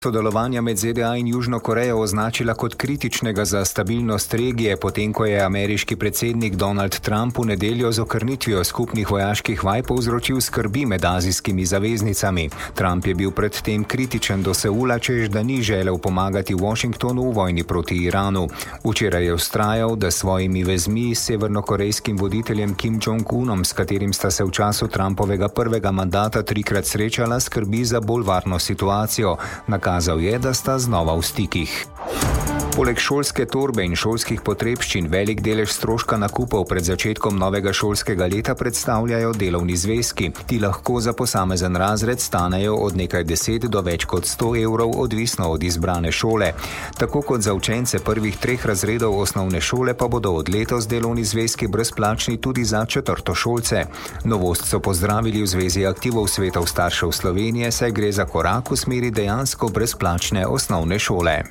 Sodelovanja med ZDA in Južno Korejo označila kot kritičnega za stabilnost regije, potem ko je ameriški predsednik Donald Trump v nedeljo z okrnitvijo skupnih vojaških vaj povzročil skrbi med azijskimi zaveznicami. Trump je bil predtem kritičen do Seula, češ da ni želel pomagati Washingtonu v vojni proti Iranu. Včeraj je vztrajal, da svojimi vezmi s severnokorejskim voditeljem Kim Jong-unom, s katerim sta se v času Trumpovega prvega mandata trikrat srečala, skrbi za bolj varno situacijo. Nakazal je, da sta znova v stikih. Poleg šolske torbe in šolskih potrebščin velik delež stroška nakupov pred začetkom novega šolskega leta predstavljajo delovni zvezki. Ti lahko za posamezen razred stanejo od nekaj 10 do več kot 100 evrov, odvisno od izbrane šole. Tako kot za učence prvih 3 razredov osnovne šole pa bodo od letos delovni zvezki brezplačni tudi za četrtošolce. Novost so pozdravili v Zvezi aktivov svetov staršev Slovenije, saj gre za korak v smeri dejansko brezplačne osnovne šole.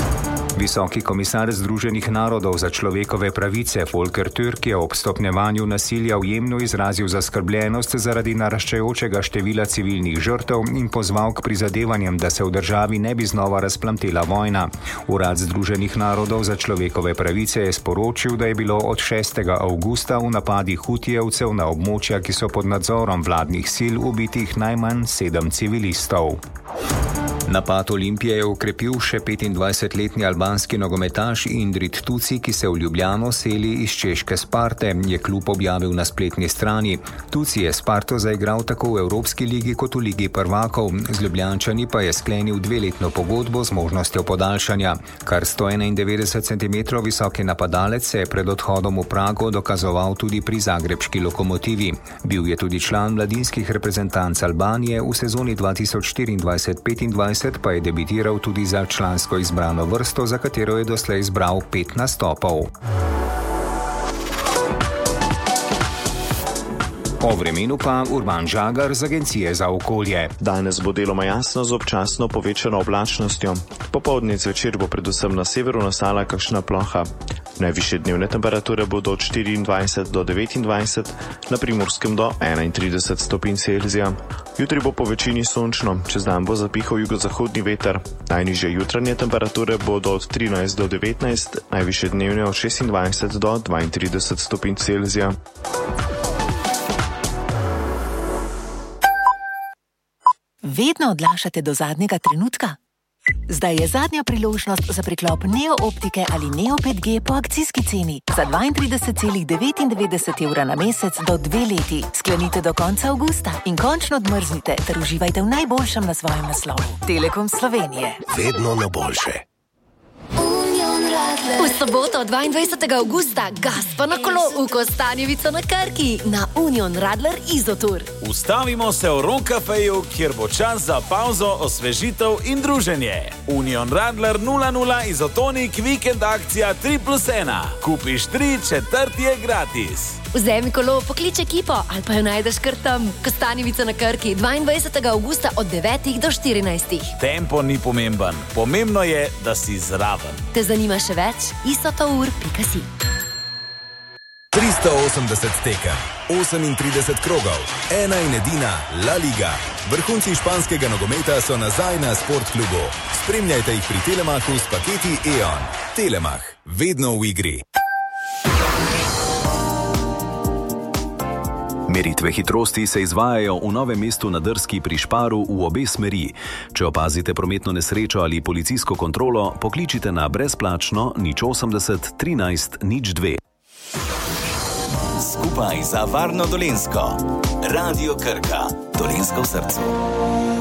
Visoki komisar Združenih narodov za človekove pravice Volker Türk je ob stopnjevanju nasilja v Jemnu izrazil zaskrbljenost zaradi naraščajočega števila civilnih žrtev in pozval k prizadevanjem, da se v državi ne bi znova razplamtela vojna. Urad Združenih narodov za človekove pravice je sporočil, da je bilo od 6. avgusta v napadih Hutijevcev na območja, ki so pod nadzorom vladnih sil, ubitih najmanj 7 civilistov. Napad Olimpije je okrepil še 25-letni albanski nogometaš Indrit Tuci, ki se v Ljubljano seli iz češke Sparte, je klub objavil na spletni strani. Tuci je Sparto zaigral tako v Evropski ligi kot v Ligi prvakov, z Ljubljančani pa je sklenil 2-letno pogodbo z možnostjo podaljšanja. Kar 191 cm visoki napadalec se je pred odhodom v Prago dokazoval tudi pri zagrebški Lokomotivi. Bil je tudi član mladinskih reprezentanc Albanije, v sezoni 2024-25 pa je debitiral tudi za člansko izbrano vrsto, za katero je doslej zbral 5 nastopov. O vremenu pa Urban Žagar z Agencije za okolje. Danes bo deloma jasno z občasno povečano oblačnostjo. Popoldne zvečer bo predvsem na severu nastala kakšna ploha. Najvišje dnevne temperature bodo od 24 do 29, na Primorskem do 31 stopinj Celzija. Jutri bo po večini sončno, čez dan bo zapihal jugozahodni veter. Najnižje jutranje temperature bodo od 13 do 19, najvišje dnevne od 26 do 32 stopinj Celzija. Vedno odlašate do zadnjega trenutka? Zdaj je zadnja priložnost za priklop Neo optike ali Neo 5G po akcijski ceni za 32,99 evra na mesec do 2 leti. Sklenite do konca avgusta in končno odmrznite ter uživajte v najboljšem na svojem naslovu. Telekom Slovenije. Vedno na boljše. V soboto 22. avgusta gas pa na kolo v Kostanjevico na Krki na Union Radler Izotur. Ustavimo se v Ron Cafeju, kjer bo čas za pauzo, osvežitev in druženje. Union Radler 00 Izotonik vikend akcija 3+1. Kupiš 3, 4 je gratis. Vzemi kolo, poklič ekipo ali pa jo najdeš kar tam. Kostanjevica na Krki 22. avgusta od 9 do 14. Tempo ni pomemben. Pomembno je, da si zraven. Te zanima še več? isotour.si 380 tekem, 38 krogov, ena in edina La Liga. Vrhunci španskega nogometa so nazaj na Sportklubu. Spremljajte jih pri Telemachu s paketi E.ON. Telemach, vedno v igri. Meritve hitrosti se izvajajo v Novem mestu na Drski pri Šparu v obe smeri. Če opazite prometno nesrečo ali policijsko kontrolo, pokličite na brezplačno 080 13 02. Skupaj za varno Dolenjsko. Radio Krka. Dolenjsko v srcu.